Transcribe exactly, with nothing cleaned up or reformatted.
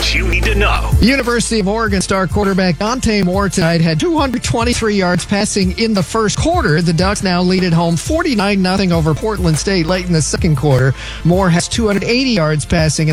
what you need to know. University of Oregon star quarterback Dante Moore tonight had two hundred twenty-three yards passing in the first quarter. The Ducks now lead at home forty-nine nothing over Portland State late in the second quarter. Moore has two hundred eighty yards passing in